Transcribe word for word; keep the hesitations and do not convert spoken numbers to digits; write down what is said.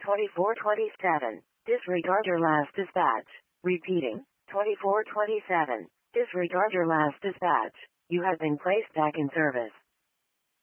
twenty-four twenty-seven. Disregard your last dispatch. Repeating. twenty-four twenty-seven. Disregard your last dispatch. You have been placed back in service.